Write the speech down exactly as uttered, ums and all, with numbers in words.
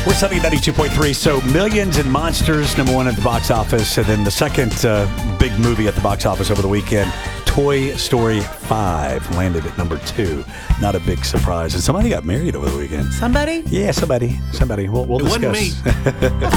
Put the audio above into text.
We're Sunny ninety-two point three. So Millions and Monsters, number one at the box office. And then the second uh, big movie at the box office over the weekend, Toy Story five, landed at number two. Not a big surprise. And somebody got married over the weekend. Somebody? Yeah, somebody. Somebody. We'll, we'll It wasn't discuss. me.